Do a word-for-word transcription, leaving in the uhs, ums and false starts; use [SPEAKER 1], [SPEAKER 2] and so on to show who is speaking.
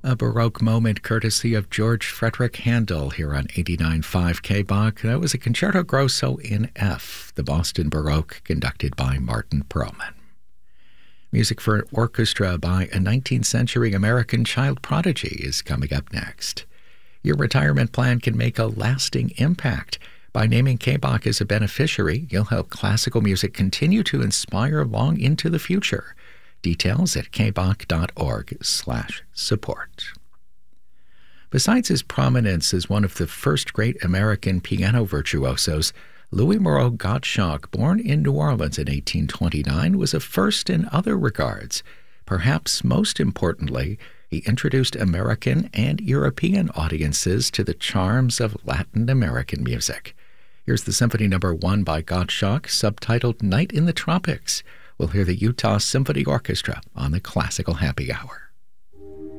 [SPEAKER 1] A Baroque moment courtesy of George Frederick Handel here on eighty-nine point five K B O C. That was a Concerto Grosso in F, the Boston Baroque, conducted by Martin Perlman. Music for an orchestra by a nineteenth century American child prodigy is coming up next. Your retirement plan can make a lasting impact. By naming K B O C as a beneficiary, you'll help classical music continue to inspire long into the future. Details at kboc.org slash support. Besides his prominence as one of the first great American piano virtuosos, Louis Moreau Gottschalk, born in New Orleans in eighteen twenty-nine, was a first in other regards. Perhaps most importantly, he introduced American and European audiences to the charms of Latin American music. Here's the Symphony Number One by Gottschalk, subtitled Night in the Tropics. We'll hear the Utah Symphony Orchestra on the Classical Happy Hour.